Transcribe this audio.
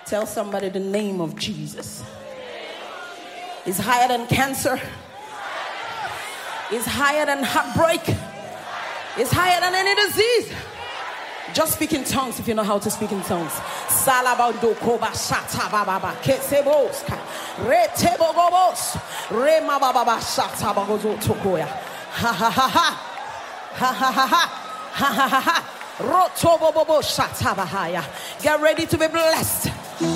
Tell somebody the name of Jesus is higher than cancer, is higher than heartbreak, is higher than any disease. Just speak in tongues if you know how to speak in tongues. Salabando koba shata baba keseboska retebogobos rema baba shata bagozo tokoya ha ha ha ha ha ha ha ha ha ha ha rotobobo shata bahaya. Get ready to be blessed.